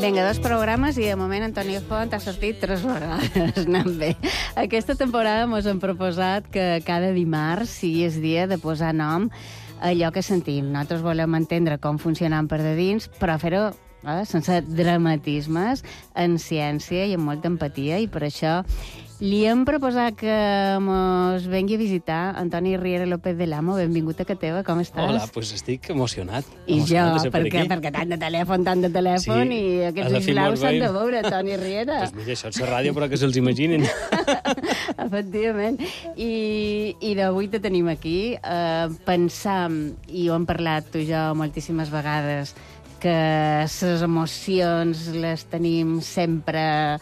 Vinga, 2 programes i de moment Antoni Font ha sortit 3 vegades. Anant bé. Aquesta temporada mos hem proposat que cada dimarts sigui el dia de posar nom a allò que sentim. Nosaltres volem entendre com funcionem per de dins, però fer-ho sense dramatismes, en ciència i amb molta empatia, i per això li hem proposat que mos vengui a visitar Antoni Riera López del Amo. Benvingut a Cateva, com estàs? Hola, doncs estic emocionat. I jo, perquè tant de telèfon, sí, i aquests ulls s'han de veure, Antoni Riera. Doncs mira, això és la ràdio, però que se'ls imaginin. Efectivament. I d'avui te tenim aquí. Pensam, i ho hem parlat tu i jo moltíssimes vegades, que les emocions les tenim sempre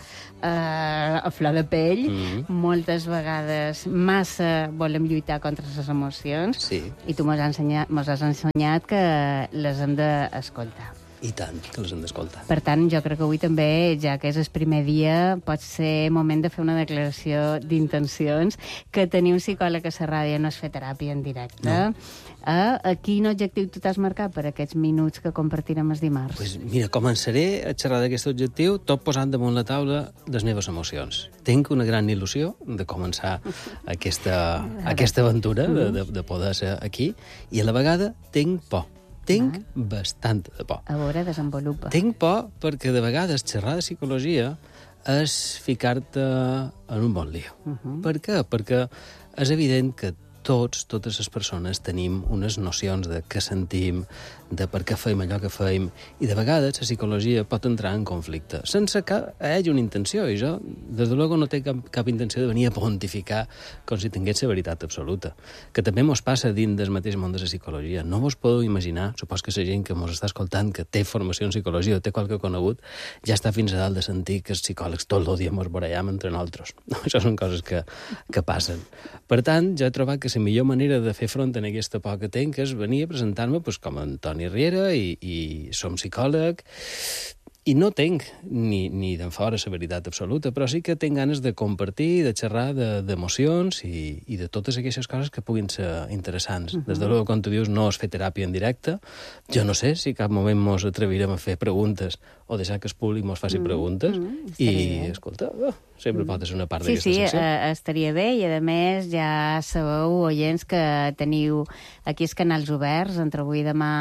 a flor de pell. Moltes vegades massa volem lluitar contra les emocions. Sí. I tu mos has ensenyat que les hem d'escoltar. I tant, que les hem d'escoltar. Per tant, jo crec que avui també, ja que és el primer dia, pot ser moment de fer una declaració d'intencions, que tenir un psicòleg a la ràdio no és fer teràpia en directe. No. A quin objectiu tu t'has marcat per aquests minuts que compartirem els dimarts? Pues mira, començaré a xerrar d'aquest objectiu tot posant damunt la taula les meves emocions. Tinc una gran il·lusió de començar aquesta aventura, de poder ser aquí, i a la vegada tinc por. Tinc bastant de por. A veure, desenvolupa. Tinc por perquè de vegades xerrar de psicologia és ficar-te en un bon lío. Per què? Perquè és evident que totes les persones tenim unes nocions de què sentim, de per què feim allò que feim, i de vegades la psicologia pot entrar en conflicte, sense que hi hagi una intenció, i jo, des de luego, no té cap intenció de venir a pontificar com si tingués la veritat absoluta, que també mos passa dins del mateix món de la psicologia. No vos podeu imaginar, supos que la gent que mos està escoltant, que té formació en psicologia o té qualque conegut, ja està fins a dalt de sentir que els psicòlegs tot el dia mos barallam entre nosaltres. No, això són coses que passen. Per tant, jo he trobat que la millor manera de fer front a aquesta por que tinc és venir a presentar-me com a Antoni Riera i som psicòleg, i no tinc ni d'en fora la veritat absoluta, però sí que tinc ganes de compartir, de xerrar d'emocions i de totes aquestes coses que puguin ser interessants. Des de l'hora, com tu dius, no és fer teràpia en directe. Jo no sé si cap moment mos atrevirem a fer preguntes o deixar que el públic mos faci preguntes. I, escolta, sempre pot ser una part d'aquesta secció. Sí, estaria bé, i a més ja sabeu, oients, que teniu aquí els canals oberts, entre avui i demà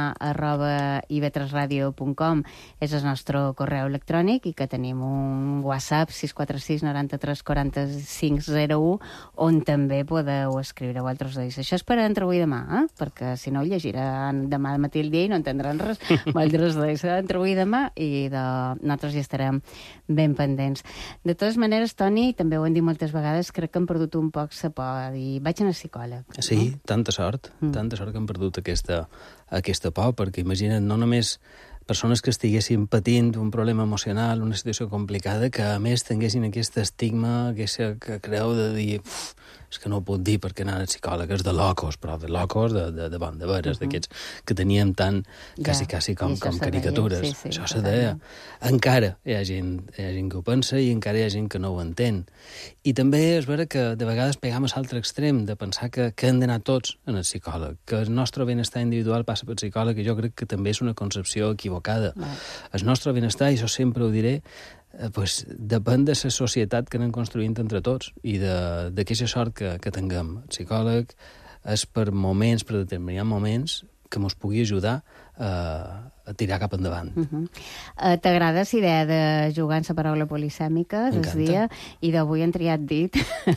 @ivetresradio.com és el nostre correu electrònic, i que tenim un WhatsApp 646 93 45 01 on també podeu escriure vosaltres d'ells. Això és per entre avui i demà, perquè si no ho llegiran demà al matí el dia i no entendran res. Vosaltres d'ells entre avui i demà, i nosaltres ja estarem ben pendents. De totes maneres, Toni, també ho hem dit moltes vegades, crec que hem perdut un poc la por, i vaig anar al psicòleg. Sí, tanta sort que hem perdut aquesta por, perquè imagina't, no només persones que estiguessin patint un problema emocional, una situació complicada, que a més tinguessin aquest estigma, aquesta creu de dir és que no ho puc dir perquè anar al psicòleg és de locos, però de locos de bon, de veres, d'aquests que teníem tant, quasi com caricatures. Sí, això se deia. Encara hi ha gent que ho pensa i encara hi ha gent que no ho entén. I també és vera que de vegades pegam a l'altre extrem de pensar que hem d'anar tots en el psicòleg, que el nostre benestar individual passa pel psicòleg, i jo crec que també és una concepció equivocada. El nostre benestar, i això sempre ho diré, depèn de la societat que anem construint entre tots i d'aquesta sort que tinguem. El psicòleg és per determinats moments, que mos pugui ajudar a tirar cap endavant. T'agrada la idea de jugar amb la paraula polisèmica des dia, i d'avui han triat dit.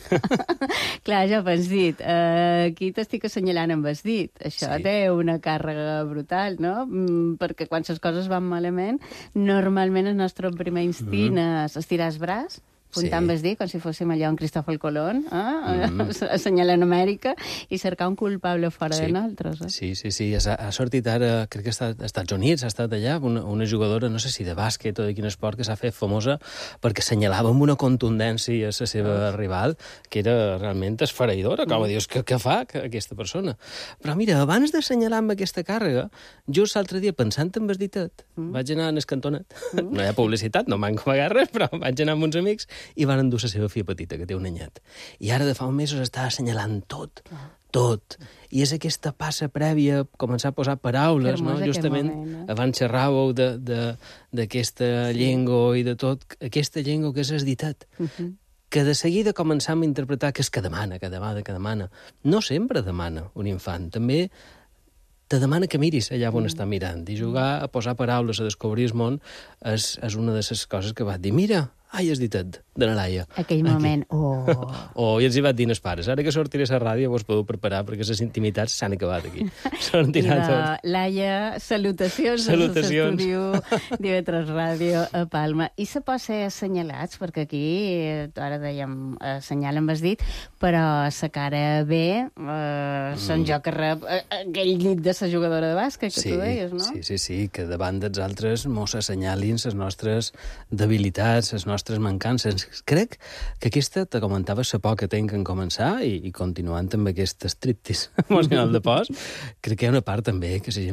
Clar, jo pens dit, aquí t'estic assenyalant amb el dit. Això té una càrrega brutal, no? Perquè quan les coses van malament, normalment el nostre primer instint és estirar el braç, apuntant el dit, com si fóssim allò en Cristòfol Colón, assenyalant Amèrica, i cercar un culpable fora de nosaltres. Sí. Ha sortit ara, crec que als Estats Units, ha estat allà, una jugadora, no sé si de bàsquet o de quin esport, que s'ha fet famosa perquè assenyalava amb una contundència a la seva rival, que era realment esfereïdora. Com a dius, què fa aquesta persona? Però mira, abans d'assenyalar amb aquesta càrrega, just l'altre dia, pensant en el ditet, vaig anar en el cantonet. No hi ha publicitat, no m'han comagat res, però vaig anar amb uns amics i van endur la seva filla petita, que té un anyet. I ara de fa uns mesos està assenyalant tot tot. I és aquesta passa prèvia, començar a posar paraules, no? Justament, abans xerràveu d'aquesta llengua i de tot, aquesta llengua que és esditat, que de seguida començam a interpretar que és que demana, que demana. No sempre demana un infant, també te demana que miris allà on està mirant, i jugar a posar paraules, a descobrir el món, és una de les coses que va dir, mira, ai, has ditet, de la Laia. Aquell moment, I els hi vaig dir als pares, ara que sortiré a la ràdio vos podeu preparar perquè les intimitats s'han acabat aquí. I Laia, salutacions al estudi d'IV3 Ràdio a Palma. I se pot ser assenyalats, perquè aquí, ara dèiem, assenyalen el dit, però la cara B, són jo que rep aquell dit de la jugadora de bàsquet que tu deies, no? Sí, que davant dels altres mos assenyalin les nostres debilitats, les nostres mancances. Crec que aquesta, te comentava la por que tenc en començar i continuant amb aquest striptease emocional de pos, crec que hi ha una part també que la gent